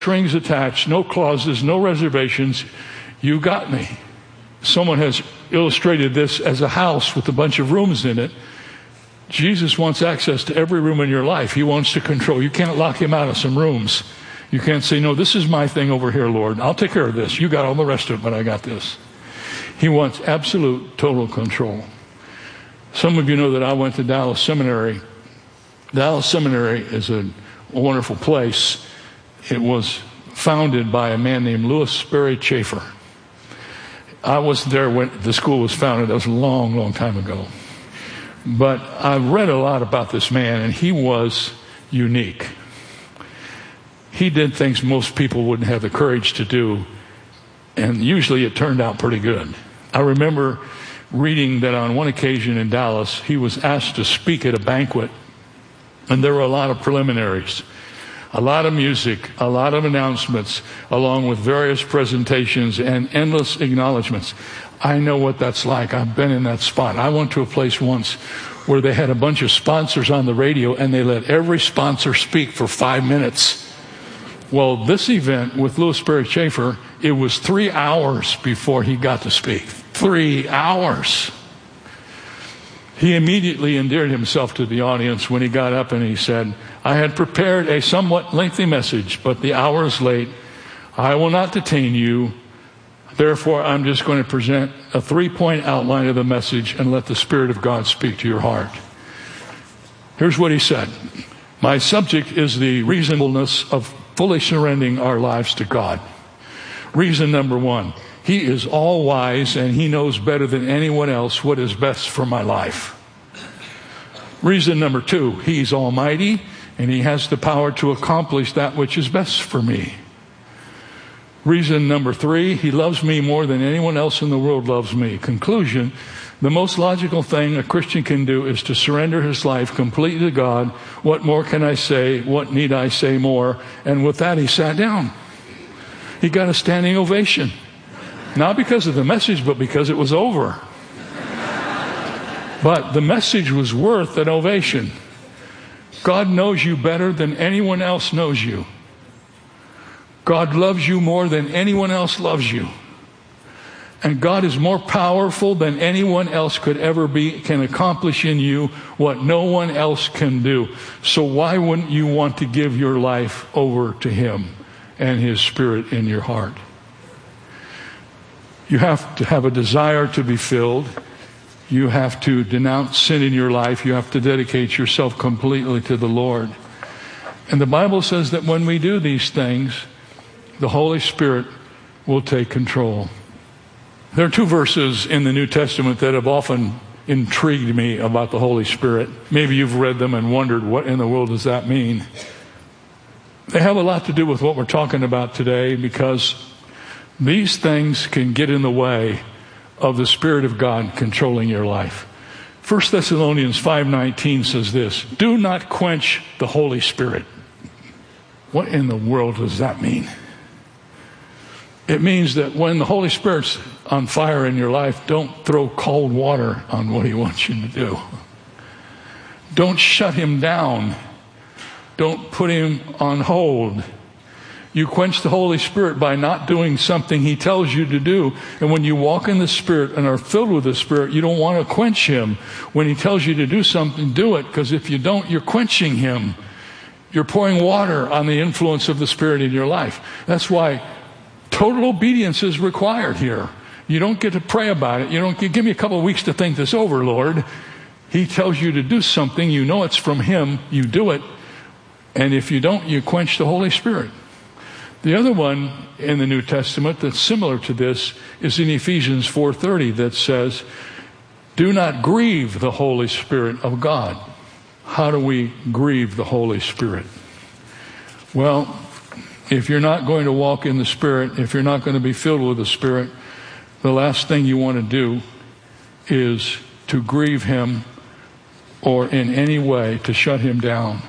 strings attached, no clauses, no reservations. You got me. Someone has illustrated this as a house with a bunch of rooms in it. Jesus wants access to every room in your life. He wants to control. You can't lock him out of some rooms. You can't say, no, this is my thing over here, Lord. I'll take care of this. You got all the rest of it, but I got this. He wants absolute, total control. Some of you know that I went to Dallas Seminary. Dallas Seminary is a wonderful place. It was founded by a man named Lewis Sperry Chafer. I wasn't there when the school was founded. That was a long, long time ago. But I read a lot about this man, and he was unique. He did things most people wouldn't have the courage to do, and usually it turned out pretty good. I remember reading that on one occasion in Dallas, he was asked to speak at a banquet, and there were a lot of preliminaries, a lot of music, a lot of announcements, along with various presentations and endless acknowledgments. I know what that's like. I've been in that spot. I went to a place once where they had a bunch of sponsors on the radio, and they let every sponsor speak for 5 minutes. Well, this event with Lewis Sperry Chafer, it was 3 hours before he got to speak. 3 hours. He immediately endeared himself to the audience when he got up and he said, I had prepared a somewhat lengthy message, but the hour is late. I will not detain you. Therefore, I'm just going to present a 3-point outline of the message and let the Spirit of God speak to your heart. Here's what he said. My subject is the reasonableness of fully surrendering our lives to God. Reason number 1, He is all wise and He knows better than anyone else what is best for my life. Reason number 2, He's almighty and He has the power to accomplish that which is best for me. Reason number 3, He loves me more than anyone else in the world loves me. Conclusion, the most logical thing a Christian can do is to surrender his life completely to God. What more can I say? What need I say more? And with that, he sat down. He got a standing ovation. Not because of the message, but because it was over. But the message was worth an ovation. God knows you better than anyone else knows you. God loves you more than anyone else loves you. And God is more powerful than anyone else could ever be, can accomplish in you what no one else can do. So why wouldn't you want to give your life over to Him and His Spirit in your heart? You have to have a desire to be filled. You have to denounce sin in your life. You have to dedicate yourself completely to the Lord. And the Bible says that when we do these things, the Holy Spirit will take control. There are 2 verses in the New Testament that have often intrigued me about the Holy Spirit. Maybe you've read them and wondered, what in the world does that mean? They have a lot to do with what we're talking about today, because these things can get in the way of the Spirit of God controlling your life. 1 Thessalonians 5:19 says this, do not quench the Holy Spirit. What in the world does that mean? It means that when the Holy Spirit's on fire in your life, don't throw cold water on what He wants you to do. Don't shut Him down. Don't put Him on hold. You quench the Holy Spirit by not doing something He tells you to do. And when you walk in the Spirit and are filled with the Spirit, you don't want to quench Him. When He tells you to do something, do it. Because if you don't, you're quenching Him. You're pouring water on the influence of the Spirit in your life. That's why total obedience is required here. You don't get to pray about it. You don't give me a couple of weeks to think this over, Lord. He tells you to do something. You know it's from Him. You do it. And if you don't, you quench the Holy Spirit. The other one in the New Testament that's similar to this is in Ephesians 4:30 that says, do not grieve the Holy Spirit of God. How do we grieve the Holy Spirit? Well, if you're not going to walk in the Spirit, if you're not going to be filled with the Spirit, the last thing you want to do is to grieve Him or in any way to shut Him down.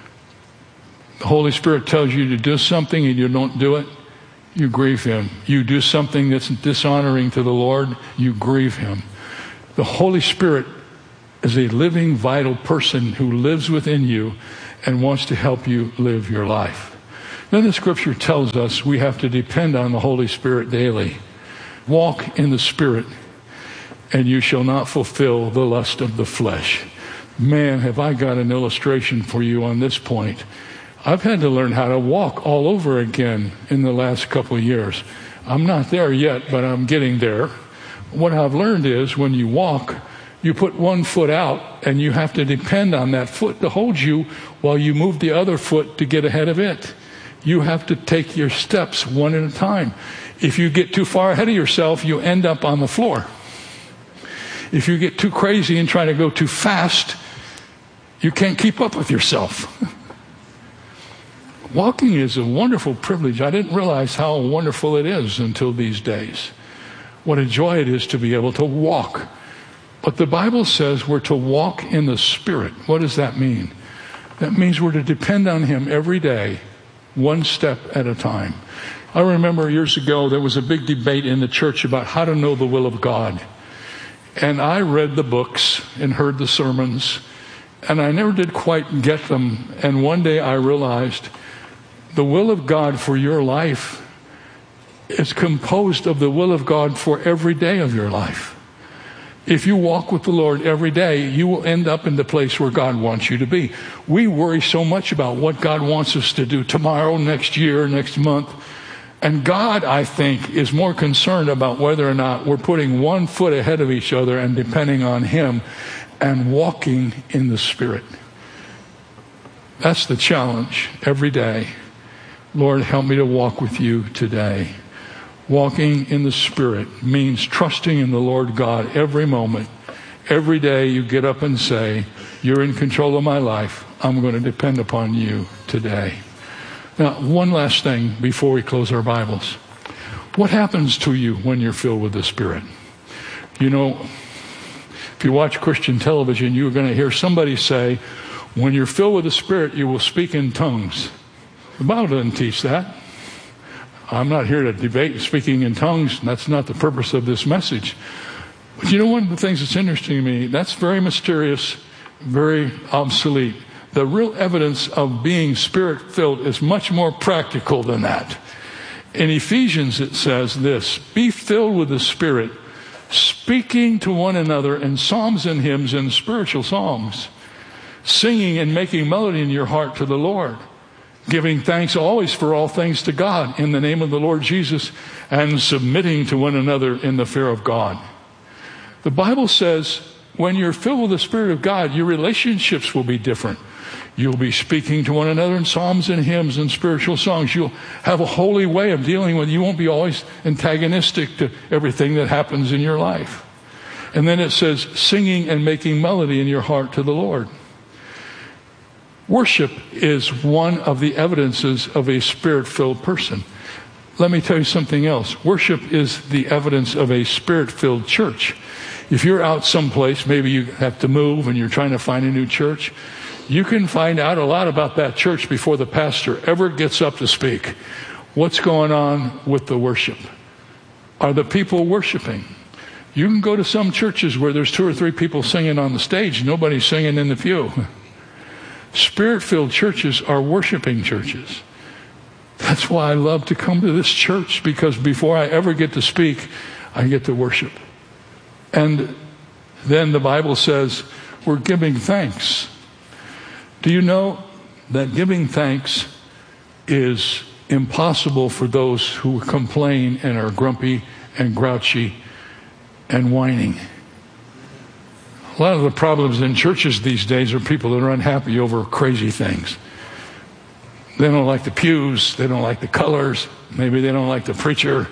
The Holy Spirit tells you to do something and you don't do it, you grieve Him. You do something that's dishonoring to the Lord, you grieve Him. The Holy Spirit is a living, vital person who lives within you and wants to help you live your life. Then the scripture tells us we have to depend on the Holy Spirit daily. Walk in the Spirit, and you shall not fulfill the lust of the flesh. Man, have I got an illustration for you on this point. I've had to learn how to walk all over again in the last couple of years. I'm not there yet, but I'm getting there. What I've learned is when you walk, you put one foot out, and you have to depend on that foot to hold you while you move the other foot to get ahead of it. You have to take your steps one at a time. If you get too far ahead of yourself, you end up on the floor. If you get too crazy and try to go too fast, you can't keep up with yourself. Walking is a wonderful privilege. I didn't realize how wonderful it is until these days. What a joy it is to be able to walk. But the Bible says we're to walk in the Spirit. What does that mean? That means we're to depend on Him every day, one step at a time. I remember years ago there was a big debate in the church about how to know the will of God. And I read the books and heard the sermons, and I never did quite get them. And one day I realized the will of God for your life is composed of the will of God for every day of your life. If you walk with the Lord every day, you will end up in the place where God wants you to be. We worry so much about what God wants us to do tomorrow, next year, next month. And God, I think, is more concerned about whether or not we're putting one foot ahead of each other and depending on Him and walking in the Spirit. That's the challenge every day. Lord, help me to walk with you today. Walking in the Spirit means trusting in the Lord God every moment. Every day you get up and say, you're in control of my life. I'm going to depend upon you today. Now, one last thing before we close our Bibles. What happens to you when you're filled with the Spirit? You know, if you watch Christian television, you're going to hear somebody say, when you're filled with the Spirit, you will speak in tongues. The Bible doesn't teach that. I'm not here to debate speaking in tongues. That's not the purpose of this message. But you know, one of the things that's interesting to me, that's very mysterious, very obsolete. The real evidence of being Spirit-filled is much more practical than that. In Ephesians it says this, be filled with the Spirit, speaking to one another in psalms and hymns and spiritual songs, singing and making melody in your heart to the Lord, giving thanks always for all things to God in the name of the Lord Jesus, and submitting to one another in the fear of God. The Bible says when you're filled with the Spirit of God, your relationships will be different. You'll be speaking to one another in psalms and hymns and spiritual songs. You'll have a holy way of dealing with it. You won't be always antagonistic to everything that happens in your life. And then it says, singing and making melody in your heart to the Lord. Worship is one of the evidences of a Spirit-filled person. Let me tell you something else. Worship is the evidence of a Spirit-filled church. If you're out someplace, maybe you have to move and you're trying to find a new church, you can find out a lot about that church before the pastor ever gets up to speak. What's going on with the worship? Are the people worshiping? You can go to some churches where there's 2 or 3 people singing on the stage. Nobody's singing in the pew. Spirit-filled churches are worshiping churches. That's why I love to come to this church, because before I ever get to speak, I get to worship. And then the Bible says we're giving thanks. Do you know that giving thanks is impossible for those who complain and are grumpy and grouchy and whining? A lot of the problems in churches these days are people that are unhappy over crazy things. They don't like the pews. They don't like the colors. Maybe they don't like the preacher.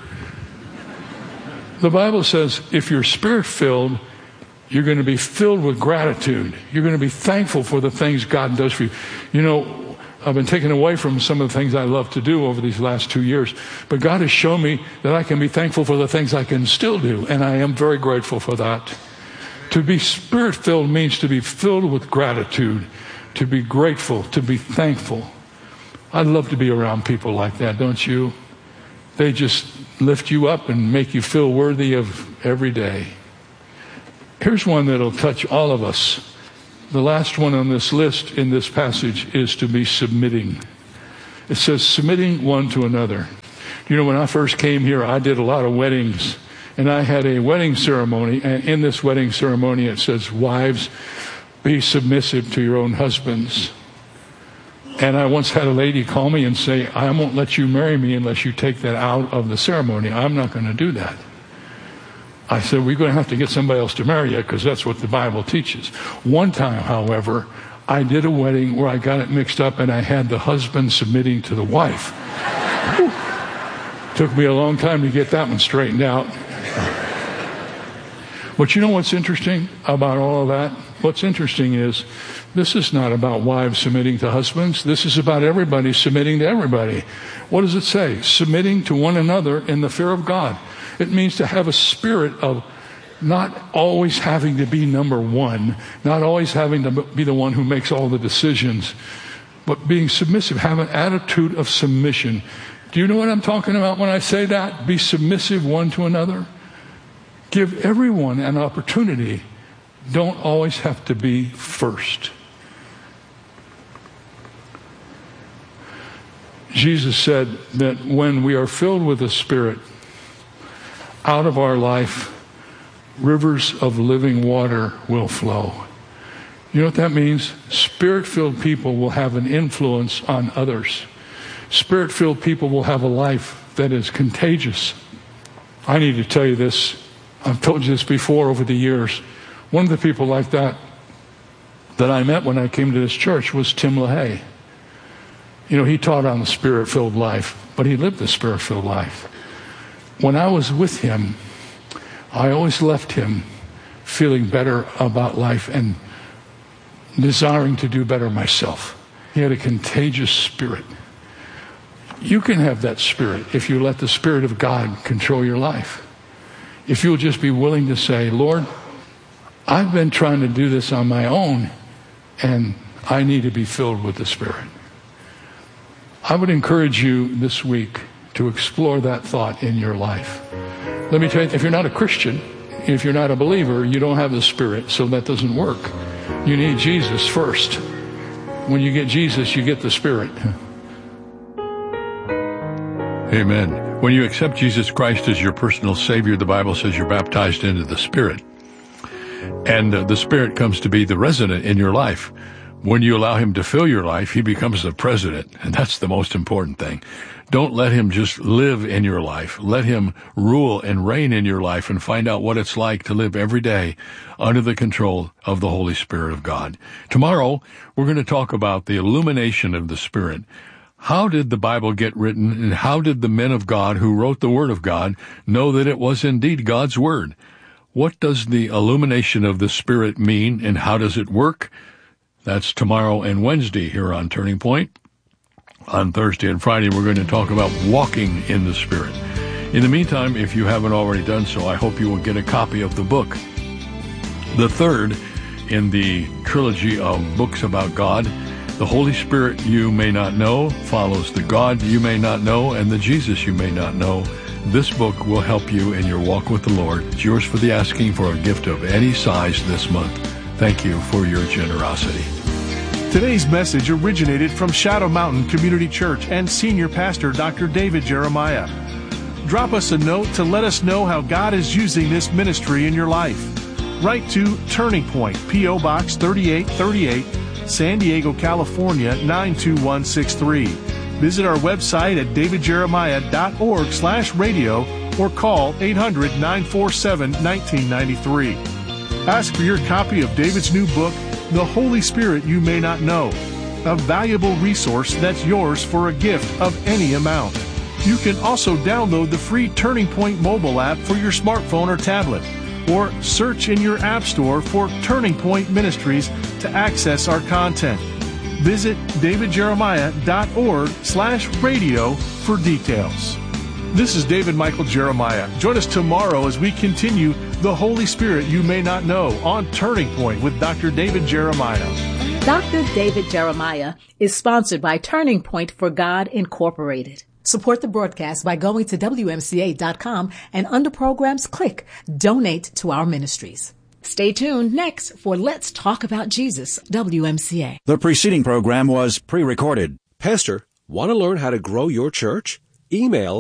The Bible says if you're Spirit-filled, you're going to be filled with gratitude. You're going to be thankful for the things God does for you. You know, I've been taken away from some of the things I love to do over these last 2 years. But God has shown me that I can be thankful for the things I can still do. And I am very grateful for that. To be Spirit-filled means to be filled with gratitude, to be grateful, to be thankful. I'd love to be around people like that, don't you? They just lift you up and make you feel worthy of every day. Here's one that'll touch all of us. The last one on this list in this passage is to be submitting. It says submitting one to another. You know, when I first came here, I did a lot of weddings. And I had a wedding ceremony. And in this wedding ceremony, it says, wives, be submissive to your own husbands. And I once had a lady call me and say, I won't let you marry me unless you take that out of the ceremony. I'm not going to do that. I said, we're going to have to get somebody else to marry you because that's what the Bible teaches. One time, however, I did a wedding where I got it mixed up and I had the husband submitting to the wife. Took me a long time to get that one straightened out. But you know what's interesting about all of that? What's interesting is this is not about wives submitting to husbands. This is about everybody submitting to everybody. What does it say? Submitting to one another in the fear of God. It means to have a spirit of not always having to be number one, not always having to be the one who makes all the decisions, but being submissive, have an attitude of submission. Do you know what I'm talking about when I say that? Be submissive one to another. Give everyone an opportunity. Don't always have to be first. Jesus said that when we are filled with the Spirit, out of our life, rivers of living water will flow. You know what that means? Spirit-filled people will have an influence on others. Spirit-filled people will have a life that is contagious. I need to tell you this. I've told you this before over the years. One of the people like that I met when I came to this church was Tim LaHaye. You know, he taught on the Spirit-filled life, but he lived the Spirit-filled life. When I was with him, I always left him feeling better about life and desiring to do better myself. He had a contagious spirit. You can have that spirit if you let the Spirit of God control your life. If you'll just be willing to say, Lord, I've been trying to do this on my own, and I need to be filled with the Spirit. I would encourage you this week to explore that thought in your life. Let me tell you, if you're not a Christian, if you're not a believer, you don't have the Spirit, so that doesn't work. You need Jesus first. When you get Jesus, you get the Spirit. Amen. When you accept Jesus Christ as your personal Savior, the Bible says you're baptized into the Spirit. And the Spirit comes to be the resident in your life. When you allow Him to fill your life, He becomes the president, and that's the most important thing. Don't let Him just live in your life. Let Him rule and reign in your life and find out what it's like to live every day under the control of the Holy Spirit of God. Tomorrow, we're going to talk about the illumination of the Spirit. How did the Bible get written, and how did the men of God who wrote the Word of God know that it was indeed God's Word? What does the illumination of the Spirit mean, and how does it work? That's tomorrow and Wednesday here on Turning Point. On Thursday and Friday, we're going to talk about walking in the Spirit. In the meantime, if you haven't already done so, I hope you will get a copy of the book. The third in the trilogy of books about God, The Holy Spirit You May Not Know, follows The God You May Not Know and The Jesus You May Not Know. This book will help you in your walk with the Lord. It's yours for the asking for a gift of any size this month. Thank you for your generosity. Today's message originated from Shadow Mountain Community Church and Senior Pastor Dr. David Jeremiah. Drop us a note to let us know how God is using this ministry in your life. Write to Turning Point, P.O. Box 3838, San Diego, California 92163. Visit our website at davidjeremiah.org/radio or call 800-947-1993. Ask for your copy of David's new book, The Holy Spirit You May Not Know, a valuable resource that's yours for a gift of any amount. You can also download the free Turning Point mobile app for your smartphone or tablet, or search in your app store for Turning Point Ministries to access our content. Visit davidjeremiah.org/radio for details. This is David Michael Jeremiah. Join us tomorrow as we continue The Holy Spirit You May Not Know on Turning Point with Dr. David Jeremiah. Dr. David Jeremiah is sponsored by Turning Point for God Incorporated. Support the broadcast by going to WMCA.com and under programs, click Donate to Our Ministries. Stay tuned next for Let's Talk About Jesus, WMCA. The preceding program was pre-recorded. Pastor, Want to learn how to grow your church? Email